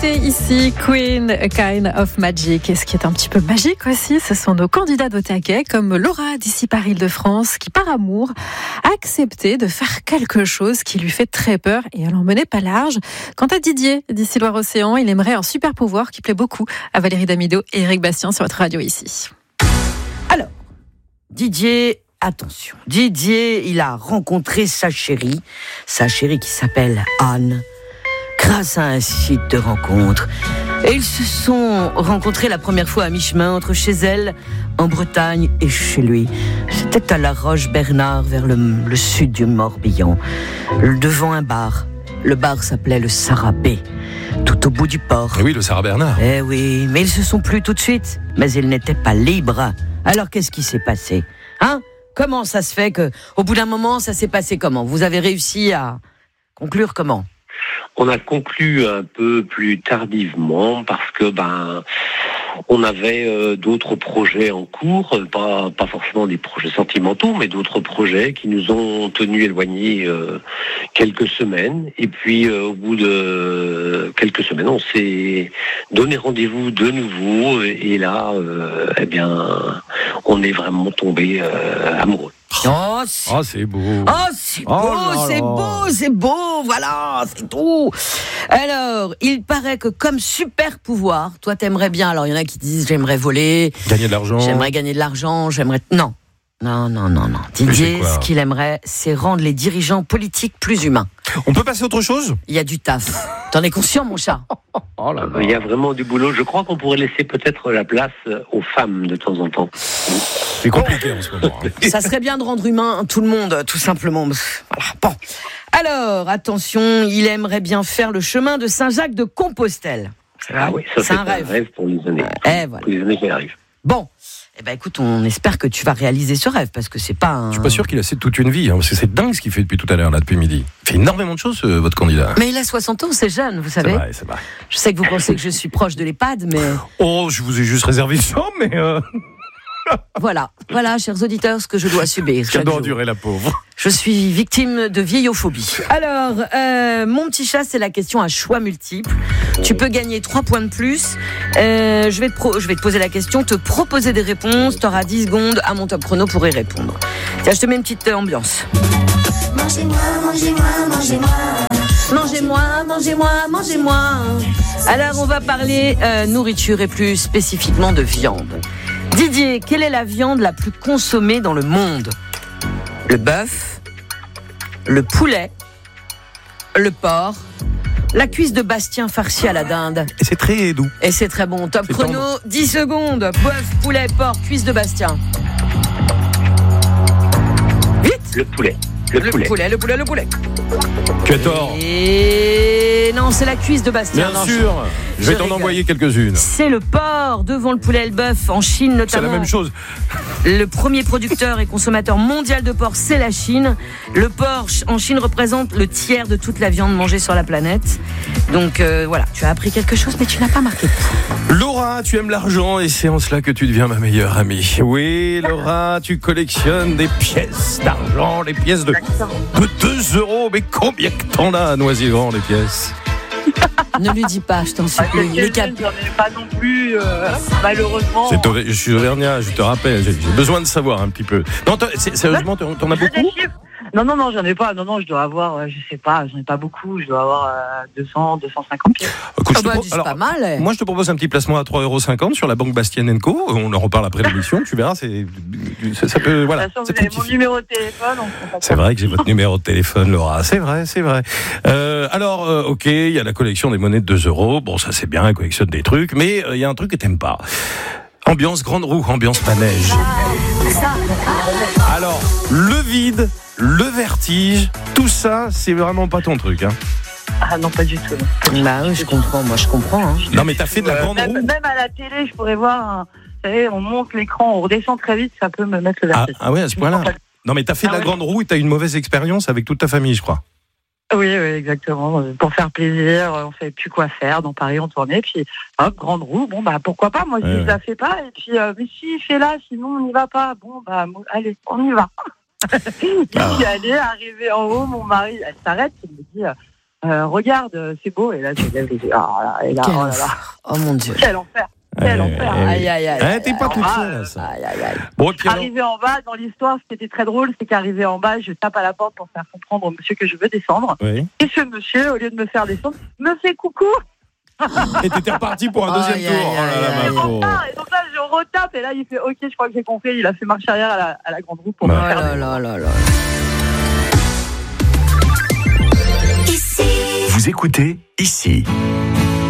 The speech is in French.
C'était ici Queen, A Kind of Magic. Et ce qui est un petit peu magique aussi, ce sont nos candidats au taquet, comme Laura d'ici par Île-de-France, qui par amour a accepté de faire quelque chose qui lui fait très peur et elle en menait pas large. Quant à Didier d'ici Loire-Océan, il aimerait un super pouvoir qui plaît beaucoup à Valérie Damido et Eric Bastien sur votre radio ici. Alors, Didier, attention. Didier, il a rencontré sa chérie qui s'appelle Anne, grâce à un site de rencontre. Et ils se sont rencontrés la première fois à mi-chemin entre chez elle, en Bretagne, et chez lui. C'était à La Roche-Bernard, vers le sud du Morbihan, devant un bar. Le bar s'appelait le Sarabé, tout au bout du port. Eh oui, le Sarah Bernard. Eh oui, mais ils se sont plus tout de suite. Mais ils n'étaient pas libres. Alors qu'est-ce qui s'est passé ? Comment ça se fait que, au bout d'un moment, ça s'est passé comment ? Vous avez réussi à conclure comment ? On a conclu un peu plus tardivement parce que on avait d'autres projets en cours, pas forcément des projets sentimentaux, mais d'autres projets qui nous ont tenus éloignés quelques semaines. Et puis au bout de quelques semaines, on s'est donné rendez-vous de nouveau et là, on est vraiment tombés amoureux. C'est beau. C'est beau, voilà, c'est tout. Alors, il paraît que comme super pouvoir, toi t'aimerais bien, alors il y en a qui disent j'aimerais voler, Gagner de l'argent. Non. Didier, ce qu'il aimerait, c'est rendre les dirigeants politiques plus humains. On peut passer à autre chose ? Il y a du taf. T'en es conscient, mon chat ? Il y a vraiment du boulot. Je crois qu'on pourrait laisser peut-être la place aux femmes de temps en temps. C'est compliqué en ce moment. Ça serait bien de rendre humain tout le monde, tout simplement. Voilà. Bon. Alors, attention, il aimerait bien faire le chemin de Saint-Jacques de Compostelle. Oui, ça c'est un rêve pour les années. Voilà. Pour les années qui arrivent. Bon. Écoute, on espère que tu vas réaliser ce rêve, parce que c'est pas un... Je suis pas sûr qu'il a assez toute une vie, parce que c'est dingue ce qu'il fait depuis tout à l'heure, là, depuis midi. Il fait énormément de choses, votre candidat. Mais il a 60 ans, c'est jeune, vous savez. C'est vrai. Je sais que vous pensez que je suis proche de l'EHPAD, mais... Je vous ai juste réservé ça, mais... Voilà, chers auditeurs, ce que je dois subir. Qu'elle doit endurer, la pauvre. Je suis victime de vieillophobie. Alors, mon petit chat, c'est la question à choix multiples. Tu peux gagner 3 points de plus. Je vais te poser la question, te proposer des réponses. Tu auras 10 secondes à mon top chrono pour y répondre. Tiens, je te mets une petite ambiance. Mangez-moi, mangez-moi, mangez-moi. Mangez-moi, mangez-moi, mangez-moi. Alors, on va parler nourriture et plus spécifiquement de viande. Didier, quelle est la viande la plus consommée dans le monde ? Le bœuf, le poulet, le porc, la cuisse de Bastien farcie à la dinde. Et c'est très doux. Et c'est très bon. Top chrono, 10 secondes. Bœuf, poulet, porc, cuisse de Bastien. Vite. Le poulet. Le poulet. Tu as tort. Et non, c'est la cuisse de Bastien. Bien sûr. Je vais t'en envoyer quelques-unes. C'est le porc devant le poulet et le bœuf en Chine notamment. C'est la même chose. Le premier producteur et consommateur mondial de porc, c'est la Chine. Le porc en Chine représente le tiers de toute la viande mangée sur la planète. Donc voilà, tu as appris quelque chose, mais tu n'as pas marqué. Laura, tu aimes l'argent et c'est en cela que tu deviens ma meilleure amie. Oui, Laura, tu collectionnes des pièces d'argent, les pièces de 2 euros. Mais combien que t'en as à Noisy-le-Grand, les pièces ? Ne lui dis pas, je t'en supplie. J'en ai pas non plus, malheureusement. Je suis auvergnat, je te rappelle. J'ai besoin de savoir un petit peu. Non, sérieusement, t'en as beaucoup ? Non, j'en ai pas. Non, je dois avoir, je sais pas, j'en ai pas beaucoup. Je dois avoir 200, 250 pièces. Écoute, c'est pas mal. Moi, je te propose un petit placement à 3,50 € sur la banque Bastien & Co. On en reparle après l'émission, tu verras. Ça peut, voilà. De toute façon, vous avez mon numéro de téléphone. C'est vrai que j'ai votre numéro de téléphone, Laura. C'est vrai. Alors, ok, il y a la collection des monnaies de 2 €. Bon, ça c'est bien, elle collectionne des trucs. Mais il y a un truc que t'aimes pas. Ambiance grande roue, ambiance manège. Alors, le vide, le vertige, tout ça, c'est vraiment pas ton truc, hein. Ah non, pas du tout. Bah oui, je comprends. Hein. Non, mais t'as fait de la grande roue. Même à la télé, je pourrais voir, vous savez, on monte l'écran, on redescend très vite, ça peut me mettre le vertige. Ah ouais, à ce point-là. Non, mais t'as fait de la grande roue et t'as eu une mauvaise expérience avec toute ta famille, je crois. Oui, exactement. Pour faire plaisir, on savait plus quoi faire. Dans Paris, on tournait, puis hop, grande roue. Bon, pourquoi pas. Moi, je ne la fais pas. Et puis, mais si, fais-la, sinon on n'y va pas. Bon, allez, on y va. J'y suis allée, arrivée en haut, mon mari, elle s'arrête, il me dit, regarde, c'est beau. Et là, je lève les yeux. Et là, oh là là. Oh mon Dieu. Quel enfer. Quel enfer. Aïe, aïe, aïe. T'es pas toute seule, ça. Aïe, aïe, aïe. Bon, et puis alors, Arrivé en bas, dans l'histoire, ce qui était très drôle, c'est qu'arrivé en bas, je tape à la porte pour faire comprendre au monsieur que je veux descendre. oui. Et ce monsieur, au lieu de me faire descendre, me fait coucou. Et t'étais reparti pour un deuxième Aïe, tour. aïe, Oh là là, aïe, ma aïe. pauvre. Et donc là, je retape. Et là, il fait OK, je crois que j'ai compris. Il a fait marche arrière à la grande roue pour Oh me faire là descendre. là là là. Vous écoutez ici.